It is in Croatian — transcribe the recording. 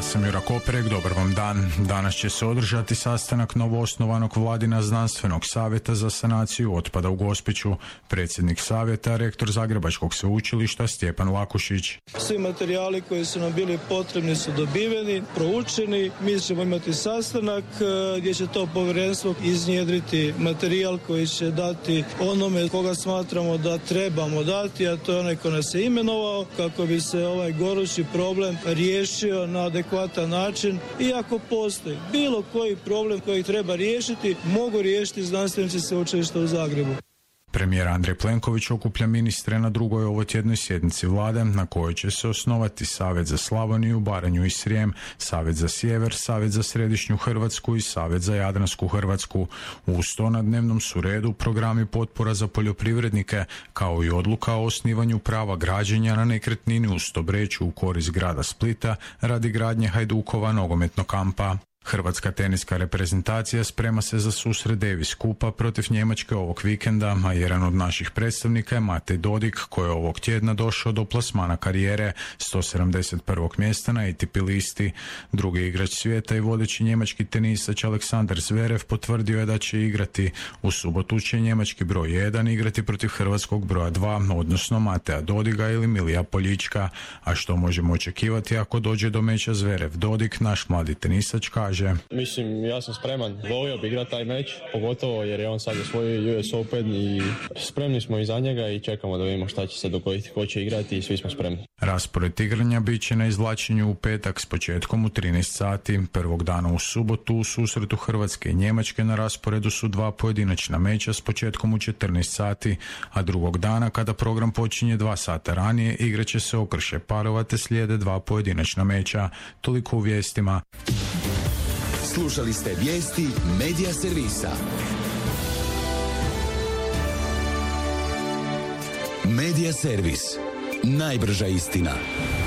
Ja sam Jura Koperek, dobar vam dan. Danas će se održati sastanak novoosnovanog Vladina znanstvenog savjeta za sanaciju otpada u Gospiću. Predsjednik savjeta, rektor Zagrebačkog sveučilišta Stjepan Lakušić. Svi materijali koji su nam bili potrebni su dobiveni, proučeni. Mi ćemo imati sastanak gdje će to povjerenstvo iznjedriti materijal koji će dati onome koga smatramo da trebamo dati, a to je onaj ko nas je imenovao, kako bi se ovaj gorući problem riješio na adekvatan način. I ako postoji bilo koji problem koji treba riješiti, mogu riješiti znanstvenici sveučilišta u Zagrebu. Premijer Andrej Plenković okuplja ministre na drugoj ovotjednoj sjednici vlade na kojoj će se osnovati Savjet za Slavoniju, Baranju i Srijem, Savjet za Sjever, Savjet za Središnju Hrvatsku i Savjet za Jadransku Hrvatsku. Uz to na dnevnom su redu programi potpora za poljoprivrednike, kao i odluka o osnivanju prava građenja na nekretnini u Stobreću u korist grada Splita radi gradnje Hajdukova nogometnog kampa. Hrvatska teniska reprezentacija sprema se za susret Davis Kupa protiv Njemačke ovog vikenda, a jedan od naših predstavnika je Matej Dodig, koji je ovog tjedna došao do plasmana karijere 171. mjesta na ATP listi. Drugi igrač svijeta i vodeći njemački tenisač Aleksandar Zverev potvrdio je da će igrati. U subotu će njemački broj 1 igrati protiv hrvatskog broja 2, odnosno Mateja Dodiga ili Milija Poljička. A što možemo očekivati ako dođe do meča Zverev-Dodig, naš mladi tenisač kaže: Mislim, ja sam spreman. Volio bi igrati taj meč, pogotovo jer je on sad osvojio US Open i spremni smo iza njega i čekamo da vidimo šta će se dogoditi, ko će igrati i svi smo spremni. Raspored igranja bit će na izvlačenju u petak s početkom u 13 sati. Prvog dana u subotu u susretu Hrvatske i Njemačke na rasporedu su 2 pojedinačna meča s početkom u 14 sati, a drugog dana kada program počinje 2 sata ranije igraće se okršaj parova te slijede 2 pojedinačna meča. Toliko u vijestima. Slušali ste vijesti Medija servisa. Medija servis. Najbrža istina.